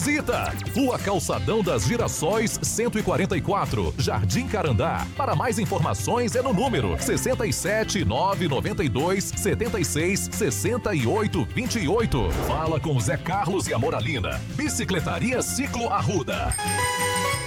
Visita Rua Calçadão das Girassóis 144, Jardim Carandá. Para mais informações é no número 67 992 76 68 28. Fala com Zé Carlos e a Moralina. Bicicletaria Ciclo Arruda.